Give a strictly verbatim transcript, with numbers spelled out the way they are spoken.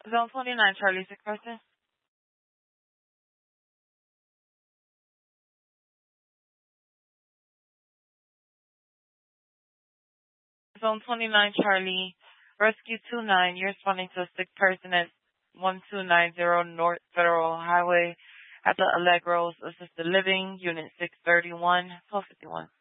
Zone twenty-nine, Charlie, sick person. Zone twenty-nine, Charlie, Rescue two nine, you're responding to a sick person at one two nine zero North Federal Highway at the Allegros Assisted Living, Unit six thirty-one, twelve fifty-one.